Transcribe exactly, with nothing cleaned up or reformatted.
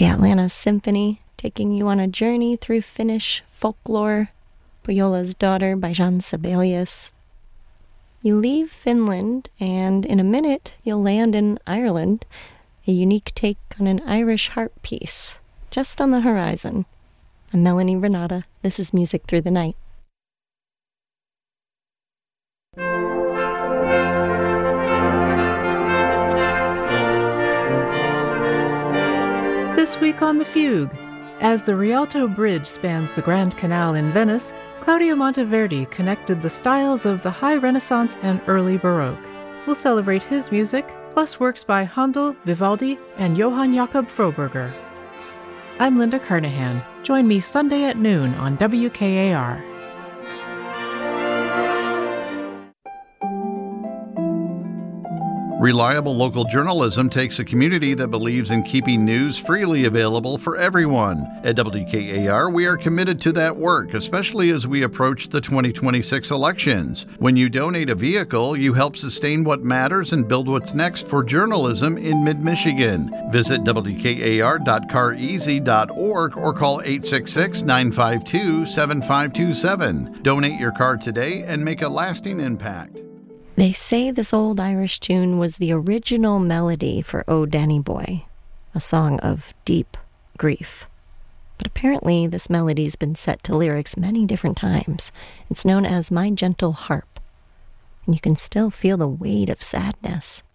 The Atlanta Symphony, taking you on a journey through Finnish folklore. Pohjola's Daughter by Jean Sibelius. You leave Finland, and in a minute, you'll land in Ireland, a unique take on an Irish harp piece, just on the horizon. I'm Melanie Renata. This is Music Through the Night. This week on The Fugue, as the Rialto Bridge spans the Grand Canal in Venice, Claudio Monteverdi connected the styles of the High Renaissance and early Baroque. We'll celebrate his music, plus works by Handel, Vivaldi, and Johann Jakob Froberger. I'm Linda Carnahan. Join me Sunday at noon on W K A R. Reliable local journalism takes a community that believes in keeping news freely available for everyone. At W K A R, we are committed to that work, especially as we approach the twenty twenty-six elections. When you donate a vehicle, you help sustain what matters and build what's next for journalism in mid-Michigan. Visit W K A R dot car easy dot org or call eight six six, nine five two, seven five two seven. Donate your car today and make a lasting impact. They say this old Irish tune was the original melody for O Danny Boy, a song of deep grief. But apparently this melody's been set to lyrics many different times. It's known as My Gentle Harp, and you can still feel the weight of sadness.